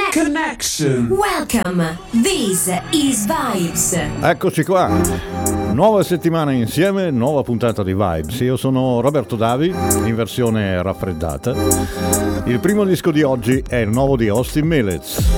Connection. Welcome. This is Vibes. Eccoci qua. Nuova settimana insieme, nuova puntata di Vibes. Io sono Roberto Davi, in versione raffreddata. Il primo disco di oggi è il nuovo di Austin Millets.